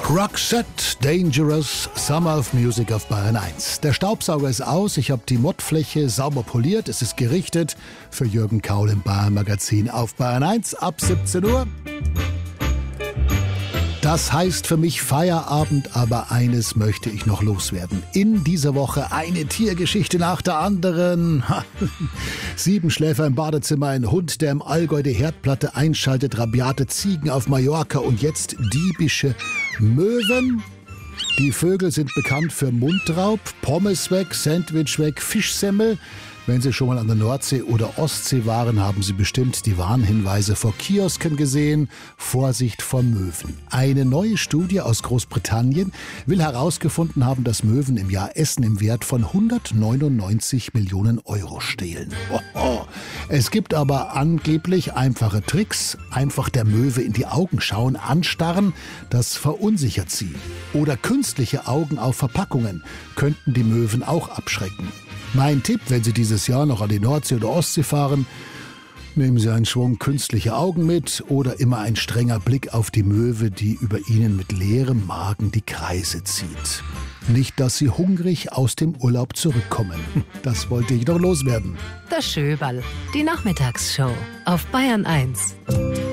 Roxette, Dangerous, Summer of Music auf Bayern 1. Der Staubsauger ist aus, ich habe die Mottfläche sauber poliert, es ist gerichtet für Jürgen Kaul im Bayern Magazin auf Bayern 1 ab 17 Uhr. Das heißt für mich Feierabend, aber eines möchte ich noch loswerden. In dieser Woche eine Tiergeschichte nach der anderen. 7 Schläfer im Badezimmer, ein Hund, der im Allgäu die Herdplatte einschaltet, rabiate Ziegen auf Mallorca und jetzt diebische Möwen. Die Vögel sind bekannt für Mundraub, Pommes weg, Sandwich weg, Fischsemmel. Wenn Sie schon mal an der Nordsee oder Ostsee waren, haben Sie bestimmt die Warnhinweise vor Kiosken gesehen. Vorsicht vor Möwen. Eine neue Studie aus Großbritannien will herausgefunden haben, dass Möwen im Jahr Essen im Wert von 199 Millionen Euro stehlen. Es gibt aber angeblich einfache Tricks. Einfach der Möwe in die Augen schauen, anstarren, das verunsichert sie. Oder künstliche Augen auf Verpackungen könnten die Möwen auch abschrecken. Mein Tipp, wenn Sie dieses Jahr noch an die Nordsee oder Ostsee fahren, nehmen Sie einen Schwung künstliche Augen mit oder immer ein strenger Blick auf die Möwe, die über Ihnen mit leerem Magen die Kreise zieht. Nicht, dass Sie hungrig aus dem Urlaub zurückkommen. Das wollte ich noch loswerden. Das Schöberl, die Nachmittagsshow auf Bayern 1.